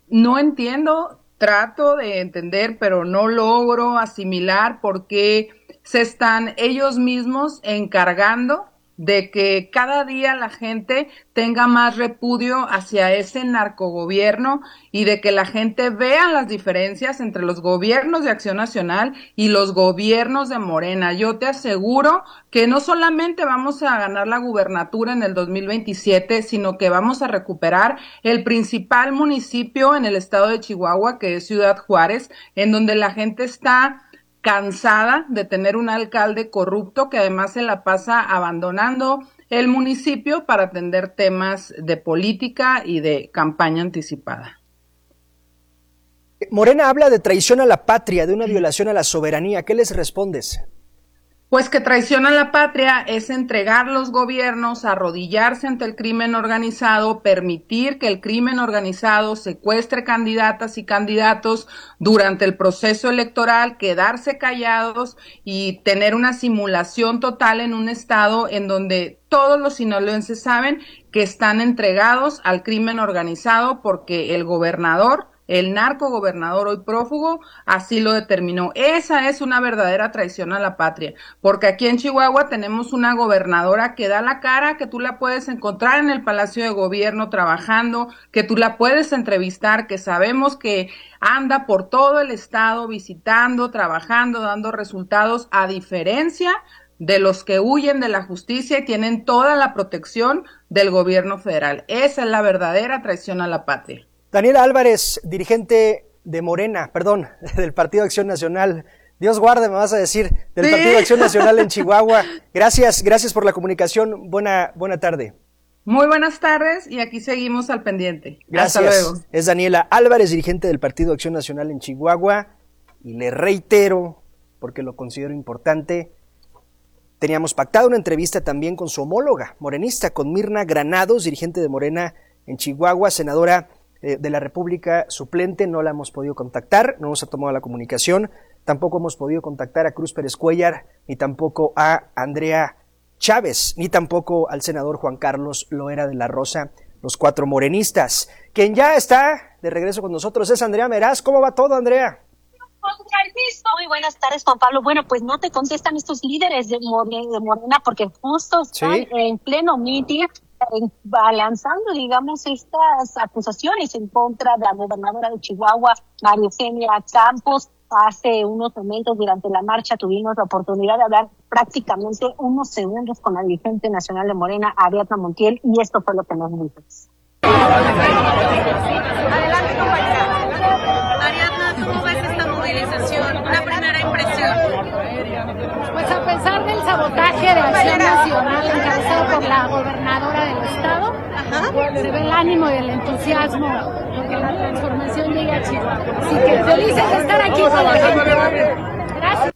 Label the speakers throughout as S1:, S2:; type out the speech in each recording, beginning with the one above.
S1: No entiendo, trato de entender, pero no logro asimilar por qué se están ellos mismos encargando de que cada día la gente tenga más repudio hacia ese narcogobierno y de que la gente vea las diferencias entre los gobiernos de Acción Nacional y los gobiernos de Morena. Yo te aseguro que no solamente vamos a ganar la gubernatura en el 2027, sino que vamos a recuperar el principal municipio en el estado de Chihuahua, que es Ciudad Juárez, en donde la gente está cansada de tener un alcalde corrupto que además se la pasa abandonando el municipio para atender temas de política y de campaña anticipada.
S2: Morena habla de traición a la patria, de una violación a la soberanía. ¿Qué les respondes?
S1: Pues que traición a la patria es entregar los gobiernos, arrodillarse ante el crimen organizado, permitir que el crimen organizado secuestre candidatas y candidatos durante el proceso electoral, quedarse callados y tener una simulación total en un estado en donde todos los sinaloenses saben que están entregados al crimen organizado porque el gobernador, el narcogobernador hoy prófugo, así lo determinó. Esa es una verdadera traición a la patria, porque aquí en Chihuahua tenemos una gobernadora que da la cara, que tú la puedes encontrar en el Palacio de Gobierno trabajando, que tú la puedes entrevistar, que sabemos que anda por todo el estado visitando, trabajando, dando resultados, a diferencia de los que huyen de la justicia y tienen toda la protección del gobierno federal. Esa es la verdadera traición a la patria.
S2: Daniela Álvarez, dirigente de Morena, perdón, del Partido Acción Nacional. Dios guarde, me vas a decir, del
S1: Sí.
S2: Partido Acción Nacional en Chihuahua. Gracias por la comunicación. Buena tarde.
S1: Muy buenas tardes y aquí seguimos al pendiente.
S2: Gracias.
S1: Hasta luego.
S2: Es Daniela Álvarez, dirigente del Partido Acción Nacional en Chihuahua. Y le reitero, porque lo considero importante, teníamos pactado una entrevista también con su homóloga morenista, con Mirna Granados, dirigente de Morena en Chihuahua, senadora de la República suplente. No la hemos podido contactar, no nos ha tomado la comunicación, tampoco hemos podido contactar a Cruz Pérez Cuéllar, ni tampoco a Andrea Chávez, ni tampoco al senador Juan Carlos Loera de la Rosa, los cuatro morenistas. Quien ya está de regreso con nosotros es Andrea Meraz. ¿Cómo va todo, Andrea?
S3: Muy buenas tardes, Juan Pablo. Bueno, pues no te contestan estos líderes de Morena porque justo están en pleno mitin lanzando, digamos, estas acusaciones en contra de la gobernadora de Chihuahua, María Eugenia Campos. Hace unos momentos durante la marcha tuvimos la oportunidad de hablar prácticamente unos segundos con la dirigente nacional de Morena, Ariadna Montiel, y esto fue lo que nos dijo.
S4: Adelante, compañera. Ariadna, ¿cómo ves esta movilización? Una primera impresión.
S5: Pues a pesar del sabotaje de Acción Nacional encabezado por la gobernadora del estado, se ve el ánimo y el entusiasmo de que la transformación llegue a Chihuahua. Así que felices de estar aquí con la gente. Gracias.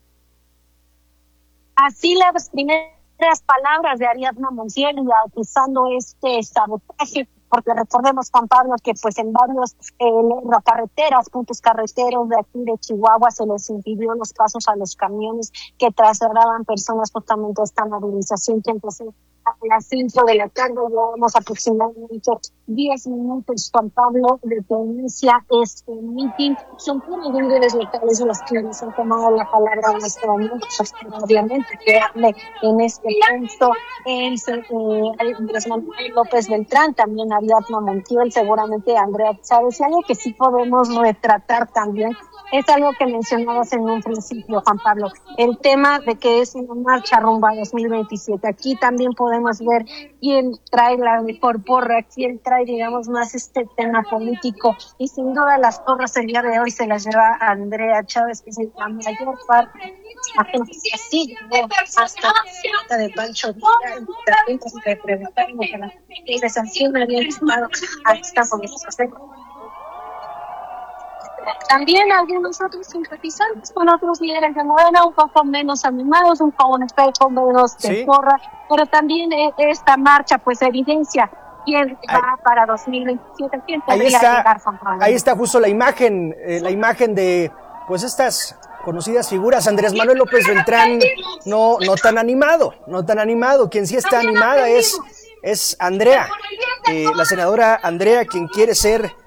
S3: Así las primeras palabras de Ariadna Montiel acusando este sabotaje, porque recordemos, Juan Pablo, que pues en varios puntos carreteros de aquí de Chihuahua se les impidió los pasos a los camiones que trasladaban personas justamente a esta movilización que empezó a las 5 de la tarde. Llevamos aproximadamente 10 minutos, Juan Pablo, de que inicia este meeting. Son puros líderes locales los que nos han tomado la palabra en este momento, obviamente que hable en este punto Andrés Manuel López Beltrán, también Ariadna Montiel, seguramente Andrea Chávez. Y algo que sí podemos retratar también es algo que mencionabas en un principio, Juan Pablo, el tema de que es una marcha rumbo a 2027. Aquí también podemos ver quién trae la mejor porra, quién trae, digamos, más este tema político, y sin duda las porras el día de hoy se las lleva Andrea Chávez, que es la mayor parte, apenas así, hasta la de Pancho Villa, y también se preguntaron que la sanción había llamado a esta movilización. También algunos otros simpatizantes con otros líderes de Morena, un poco menos animados, un poco menos de porra, pero también esta marcha pues evidencia quién va para 2027, quién podría llegar.
S2: Ahí está justo la imagen de pues estas conocidas figuras. Andrés Manuel López Beltrán no tan animado, quien sí está animada es Andrea, la senadora Andrea, quien quiere ser